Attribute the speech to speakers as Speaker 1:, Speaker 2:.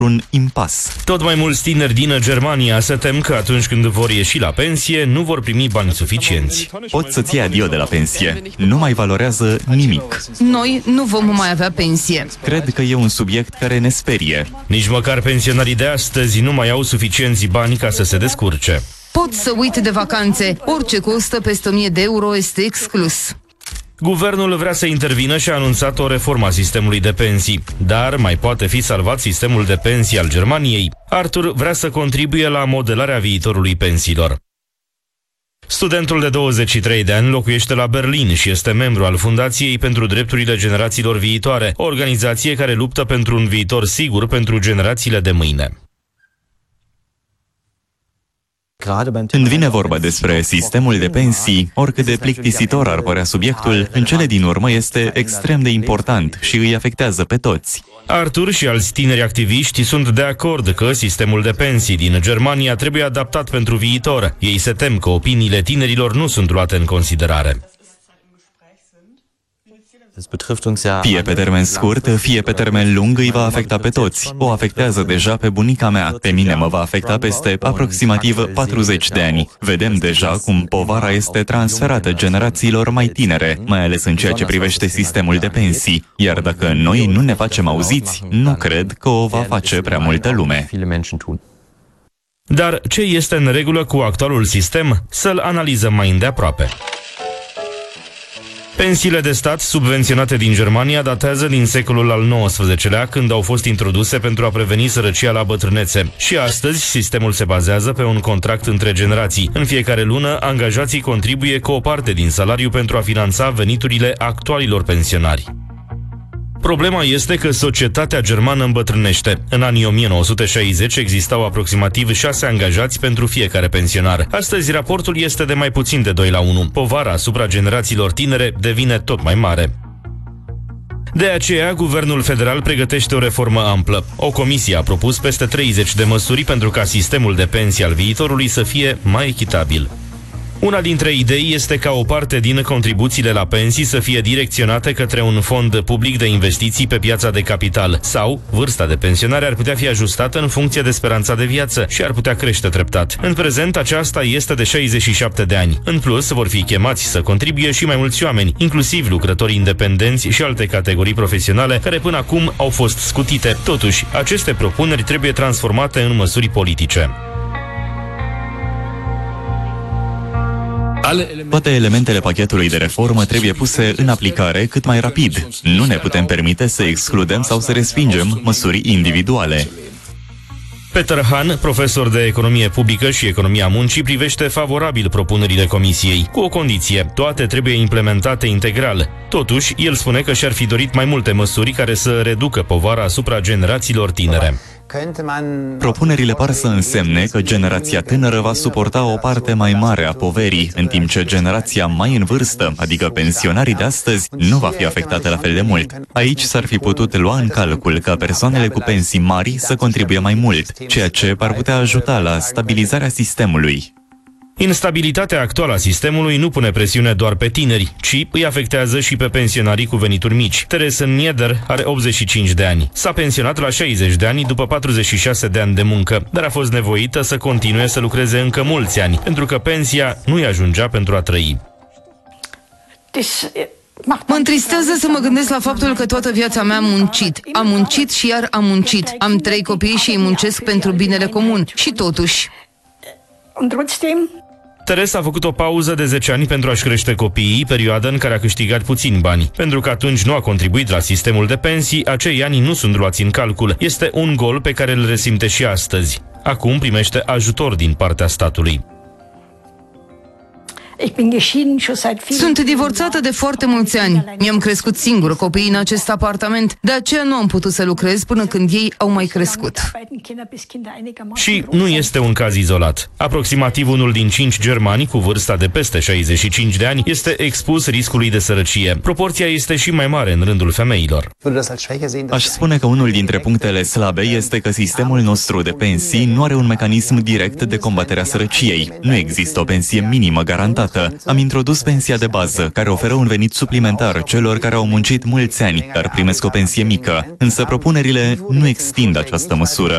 Speaker 1: un impas.
Speaker 2: Tot mai mulți tineri din Germania se tem că atunci când vor ieși la pensie, nu vor primi bani suficienți.
Speaker 1: Poți să-ți iei adio de la pensie. Nu mai valorează nimic.
Speaker 3: Noi nu vom mai avea pensie.
Speaker 1: Cred că e un subiect care ne sperie.
Speaker 2: Nici măcar pensionarii de astăzi nu mai au suficienți bani ca să se descurce.
Speaker 3: Pot să uit de vacanțe. Orice costă peste 1000 de euro este exclus.
Speaker 2: Guvernul vrea să intervină și a anunțat o reformă a sistemului de pensii. Dar mai poate fi salvat sistemul de pensii al Germaniei? Arthur vrea să contribuie la modelarea viitorului pensiilor. Studentul de 23 de ani locuiește la Berlin și este membru al Fundației pentru Drepturile Generațiilor Viitoare, o organizație care luptă pentru un viitor sigur pentru generațiile de mâine.
Speaker 1: Când vine vorba despre sistemul de pensii, oricât de plictisitor ar părea subiectul, în cele din urmă este extrem de important și îi afectează pe toți.
Speaker 2: Arthur și alți tineri activiști sunt de acord că sistemul de pensii din Germania trebuie adaptat pentru viitor. Ei se tem că opiniile tinerilor nu sunt luate în considerare.
Speaker 1: Fie pe termen scurt, fie pe termen lung, îi va afecta pe toți. O afectează deja pe bunica mea. Pe mine mă va afecta peste aproximativ 40 de ani. Vedem deja cum povara este transferată generațiilor mai tinere, mai ales în ceea ce privește sistemul de pensii. Iar dacă noi nu ne facem auziți, nu cred că o va face prea multă lume.
Speaker 2: Dar ce este în regulă cu actualul sistem? Să-l analizăm mai îndeaproape. Pensiile de stat subvenționate din Germania datează din secolul al XIX-lea, când au fost introduse pentru a preveni sărăcia la bătrânețe. Și astăzi, sistemul se bazează pe un contract între generații. În fiecare lună, angajații contribuie cu o parte din salariu pentru a finanța veniturile actualilor pensionari. Problema este că societatea germană îmbătrânește. În anii 1960 existau aproximativ 6 angajați pentru fiecare pensionar. Astăzi raportul este de mai puțin de 2:1. Povara asupra generațiilor tinere devine tot mai mare. De aceea, Guvernul Federal pregătește o reformă amplă. O comisie a propus peste 30 de măsuri pentru ca sistemul de pensii al viitorului să fie mai echitabil. Una dintre idei este ca o parte din contribuțiile la pensii să fie direcționate către un fond public de investiții pe piața de capital sau vârsta de pensionare ar putea fi ajustată în funcție de speranța de viață și ar putea crește treptat. În prezent, aceasta este de 67 de ani. În plus, vor fi chemați să contribuie și mai mulți oameni, inclusiv lucrători independenți și alte categorii profesionale care până acum au fost scutite. Totuși, aceste propuneri trebuie transformate în măsuri politice.
Speaker 1: Toate elementele pachetului de reformă trebuie puse în aplicare cât mai rapid. Nu ne putem permite să excludem sau să respingem măsuri individuale.
Speaker 2: Peter Hahn, profesor de economie publică și economia muncii, privește favorabil propunerile comisiei, cu o condiție: toate trebuie implementate integral. Totuși, el spune că și-ar fi dorit mai multe măsuri care să reducă povara asupra generațiilor tinere.
Speaker 1: Propunerile par să însemne că generația tânără va suporta o parte mai mare a poverii, în timp ce generația mai în vârstă, adică pensionarii de astăzi, nu va fi afectată la fel de mult. Aici s-ar fi putut lua în calcul ca persoanele cu pensii mari să contribuie mai mult, ceea ce ar putea ajuta la stabilizarea sistemului.
Speaker 2: Instabilitatea actuală a sistemului nu pune presiune doar pe tineri, ci îi afectează și pe pensionarii cu venituri mici. Therese Nieder are 85 de ani. S-a pensionat la 60 de ani după 46 de ani de muncă, dar a fost nevoită să continue să lucreze încă mulți ani, pentru că pensia nu-i ajungea pentru a trăi.
Speaker 3: Mă întristează să mă gândesc la faptul că toată viața mea am muncit. Am muncit și iar am muncit. Am 3 copii și îi muncesc pentru binele comun. Și totuși...
Speaker 2: Teresa a făcut o pauză de 10 ani pentru a-și crește copiii, perioadă în care a câștigat puțini bani. Pentru că atunci nu a contribuit la sistemul de pensii, acei ani nu sunt luați în calcul. Este un gol pe care îl resimte și astăzi. Acum primește ajutor din partea statului.
Speaker 3: Sunt divorțată de foarte mulți ani. Mi-am crescut singur copiii în acest apartament, de aceea nu am putut să lucrez până când ei au mai crescut.
Speaker 2: Și nu este un caz izolat. Aproximativ 1 din 5 germani cu vârsta de peste 65 de ani este expus riscului de sărăcie. Proporția este și mai mare în rândul femeilor.
Speaker 1: Aș spune că unul dintre punctele slabe este că sistemul nostru de pensii nu are un mecanism direct de combatere a sărăciei. Nu există o pensie minimă garantată. Am introdus pensia de bază, care oferă un venit suplimentar celor care au muncit mulți ani, dar primesc o pensie mică. Însă propunerile nu extind această măsură.